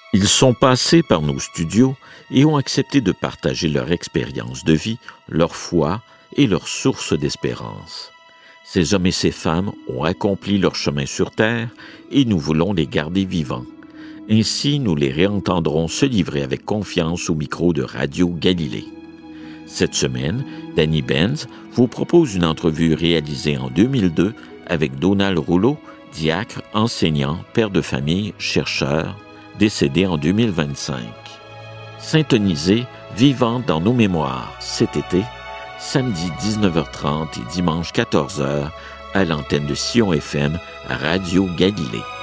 Ils sont passés par nos studios et ont accepté de partager leur expérience de vie, leur foi et leur source d'espérance. Ces hommes et ces femmes ont accompli leur chemin sur Terre et nous voulons les garder vivants. Ainsi, nous les réentendrons se livrer avec confiance au micro de Radio Galilée. Cette semaine, Danny Benz vous propose une entrevue réalisée en 2002 avec Donald Rouleau, diacre, enseignant, père de famille, chercheur, décédé en 2025. Syntonisez Vivant dans nos mémoires cet été, samedi 19h30 et dimanche 14h à l'antenne de Sion FM à Radio Galilée.